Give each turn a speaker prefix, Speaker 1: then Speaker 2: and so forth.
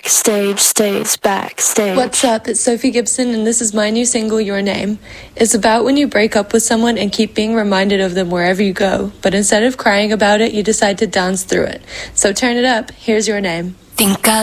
Speaker 1: Backstage stays backstage.
Speaker 2: What's up? It's Sophie Gibson, and this is my new single, Your Name. It's about when you break up with someone and keep being reminded of them wherever you go, but instead of crying about it, you decide to dance through it. So turn it up. Here's Your Name.
Speaker 3: Think I